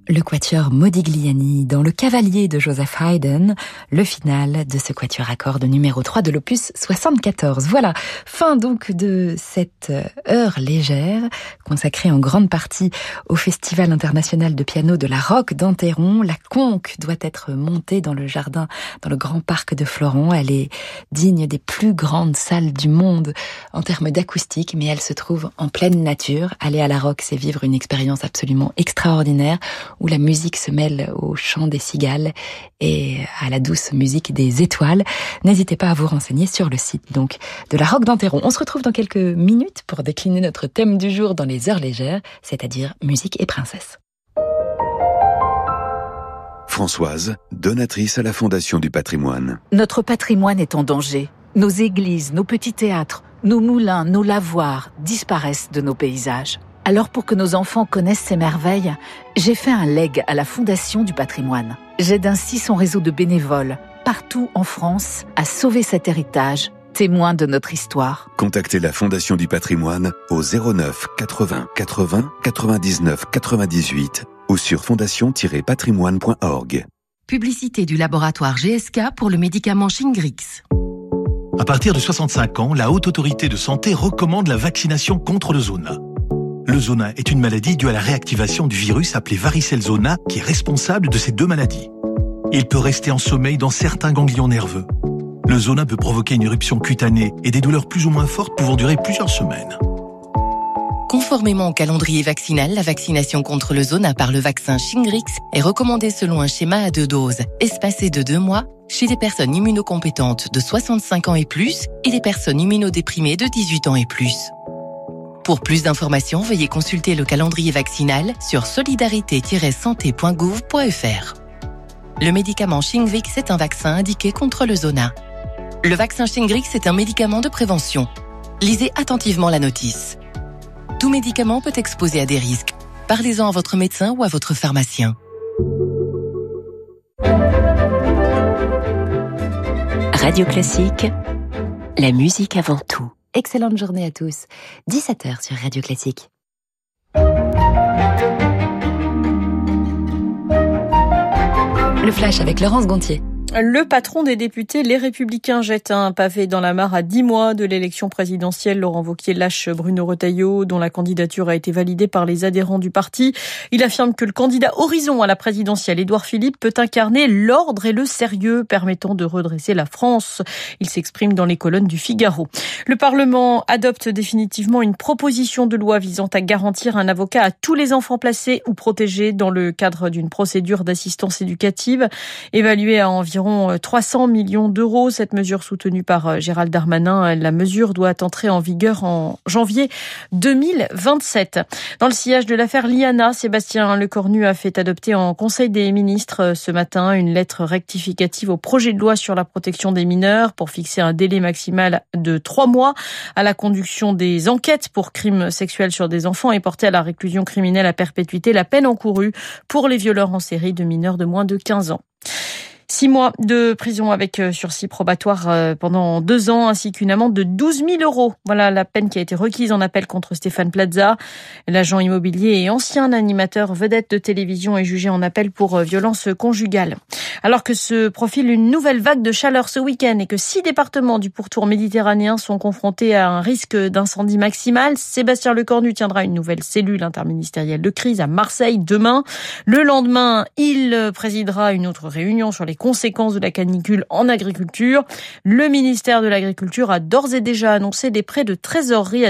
le quatuor Modigliani dans Le Cavalier de Joseph Haydn, le final de ce quatuor à cordes numéro 3 de l'opus 74. Voilà, fin donc de cette heure légère, consacrée en grande partie au Festival international de piano de la Roque d'Enterron. La conque doit être montée dans le jardin, dans le grand parc de Floron. Elle est digne des plus grandes salles du monde en termes d'acoustique, mais elle se trouve en pleine nature. Aller à la Roque, c'est vivre une expérience absolument extraordinaire, où la musique se mêle au chant des cigales et à la douce musique des étoiles. N'hésitez pas à vous renseigner sur le site donc de la Roque d'Enterron. On se retrouve dans quelques minutes pour décliner notre thème du jour dans les heures légères, c'est-à-dire musique et princesse. Françoise, donatrice à la Fondation du patrimoine. Notre patrimoine est en danger. Nos églises, nos petits théâtres, nos moulins, nos lavoirs disparaissent de nos paysages. Alors pour que nos enfants connaissent ces merveilles, j'ai fait un leg à la Fondation du patrimoine. J'aide ainsi son réseau de bénévoles, partout en France, à sauver cet héritage, témoin de notre histoire. Contactez la Fondation du patrimoine au 09 80 80 99 98 ou sur fondation-patrimoine.org. Publicité du laboratoire GSK pour le médicament Shingrix. À partir de 65 ans, la Haute Autorité de Santé recommande la vaccination contre le zona. Le zona est une maladie due à la réactivation du virus appelé varicelle zona qui est responsable de ces deux maladies. Il peut rester en sommeil dans certains ganglions nerveux. Le zona peut provoquer une éruption cutanée et des douleurs plus ou moins fortes pouvant durer plusieurs semaines. Conformément au calendrier vaccinal, la vaccination contre le zona par le vaccin Shingrix est recommandée selon un schéma à 2 doses, espacé de 2 mois, chez les personnes immunocompétentes de 65 ans et plus et les personnes immunodéprimées de 18 ans et plus. Pour plus d'informations, veuillez consulter le calendrier vaccinal sur solidarité-santé.gouv.fr. Le médicament Shingrix est un vaccin indiqué contre le zona. Le vaccin Shingrix est un médicament de prévention. Lisez attentivement la notice. Tout médicament peut exposer à des risques. Parlez-en à votre médecin ou à votre pharmacien. Radio Classique, la musique avant tout. Excellente journée à tous. 17h sur Radio Classique. Le Flash avec Laurence Gontier. Le patron des députés, les Républicains, jette un pavé dans la mare à 10 mois de l'élection présidentielle. Laurent Wauquiez lâche Bruno Retailleau, dont la candidature a été validée par les adhérents du parti. Il affirme que le candidat horizon à la présidentielle, Édouard Philippe, peut incarner l'ordre et le sérieux permettant de redresser la France. Il s'exprime dans les colonnes du Figaro. Le Parlement adopte définitivement une proposition de loi visant à garantir un avocat à tous les enfants placés ou protégés dans le cadre d'une procédure d'assistance éducative, évaluée à environ 300 millions d'euros. Cette mesure soutenue par Gérald Darmanin, la mesure doit entrer en vigueur en janvier 2027. Dans le sillage de l'affaire Liana, Sébastien Lecornu a fait adopter en Conseil des ministres ce matin une lettre rectificative au projet de loi sur la protection des mineurs pour fixer un délai maximal de 3 mois à la conduction des enquêtes pour crimes sexuels sur des enfants et porter à la réclusion criminelle à perpétuité la peine encourue pour les violeurs en série de mineurs de moins de 15 ans. 6 mois de prison avec sursis probatoire pendant 2 ans, ainsi qu'une amende de 12 000 euros. Voilà la peine qui a été requise en appel contre Stéphane Plaza. L'agent immobilier et ancien animateur vedette de télévision est jugé en appel pour violence conjugale. Alors que se profile une nouvelle vague de chaleur ce week-end et que 6 départements du pourtour méditerranéen sont confrontés à un risque d'incendie maximal, Sébastien Lecornu tiendra une nouvelle cellule interministérielle de crise à Marseille demain. Le lendemain, il présidera une autre réunion sur les conséquences de la canicule en agriculture. Le ministère de l'Agriculture a d'ores et déjà annoncé des prêts de trésorerie à